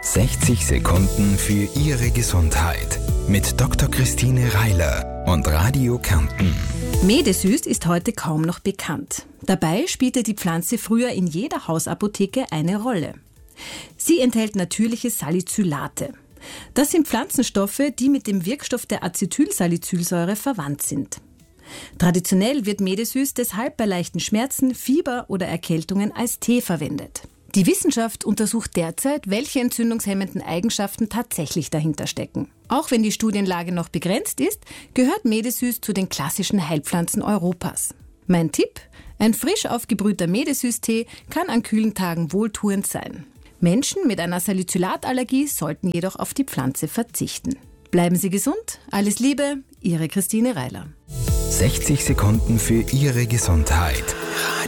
60 Sekunden für Ihre Gesundheit mit Dr. Christine Reiler und Radio Kärnten. Medesüß ist heute kaum noch bekannt. Dabei spielte die Pflanze früher in jeder Hausapotheke eine Rolle. Sie enthält natürliche Salicylate. Das sind Pflanzenstoffe, die mit dem Wirkstoff der Acetylsalicylsäure verwandt sind. Traditionell wird Medesüß deshalb bei leichten Schmerzen, Fieber oder Erkältungen als Tee verwendet. Die Wissenschaft untersucht derzeit, welche entzündungshemmenden Eigenschaften tatsächlich dahinter stecken. Auch wenn die Studienlage noch begrenzt ist, gehört Medesüß zu den klassischen Heilpflanzen Europas. Mein Tipp: Ein frisch aufgebrühter Medesüß-Tee kann an kühlen Tagen wohltuend sein. Menschen mit einer Salicylatallergie sollten jedoch auf die Pflanze verzichten. Bleiben Sie gesund, alles Liebe, Ihre Christine Reiler. 60 Sekunden für Ihre Gesundheit.